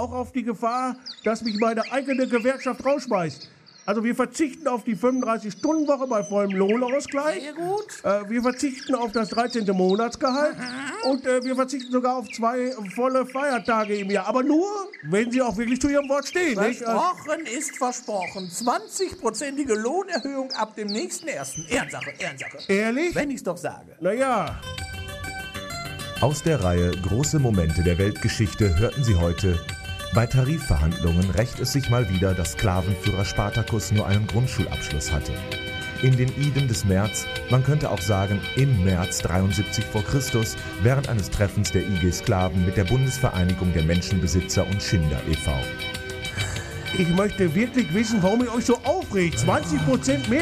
auch auf die Gefahr, dass mich meine eigene Gewerkschaft rausschmeißt. Also wir verzichten auf die 35-Stunden-Woche bei vollem Lohnausgleich. Sehr gut. Wir verzichten auf das 13. Monatsgehalt. Und wir verzichten sogar auf 2 volle Feiertage im Jahr. Aber nur, wenn Sie auch wirklich zu Ihrem Wort stehen. Nicht? Versprochen ist versprochen. 20%ige Lohnerhöhung ab dem nächsten 1. Ehrensache, Ehrensache. Ehrlich? Wenn ich's doch sage. Naja. Aus der Reihe Große Momente der Weltgeschichte hörten Sie heute: Bei Tarifverhandlungen rächt es sich mal wieder, dass Sklavenführer Spartacus nur einen Grundschulabschluss hatte. In den Iden des März, man könnte auch sagen im März 73 vor Christus, während eines Treffens der IG Sklaven mit der Bundesvereinigung der Menschenbesitzer und Schinder e.V. Ich möchte wirklich wissen, warum ihr euch so aufregt. 20% mehr.